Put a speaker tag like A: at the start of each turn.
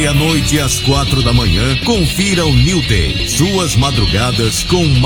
A: meia-noite às 4 da manhã, confira o New Day. Suas madrugadas com